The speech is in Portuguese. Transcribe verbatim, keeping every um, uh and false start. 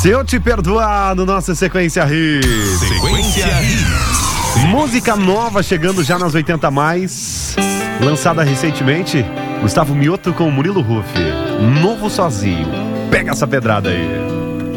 Se Eu Te Perdoar, no nosso Sequência Hits. Sequência Hits. Música nova chegando já nas oitenta mais, lançada recentemente, Gustavo Mioto com Murilo Huff. Novo Sozinho. Pega essa pedrada aí.